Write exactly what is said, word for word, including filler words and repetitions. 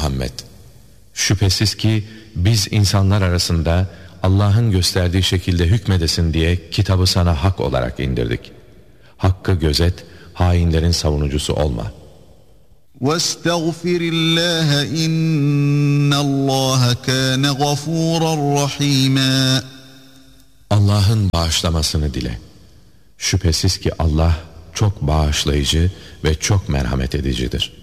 Muhammed! Şüphesiz ki biz insanlar arasında Allah'ın gösterdiği şekilde hükmedesin diye kitabı sana hak olarak indirdik. Hakkı gözet, hainlerin savunucusu olma. وَاسْتَغْفِرِ اللّٰهَ اِنَّ اللّٰهَ كَانَ غَفُورًا رَحِيمًا. Allah'ın bağışlamasını dile. Şüphesiz ki Allah çok bağışlayıcı ve çok merhamet edicidir.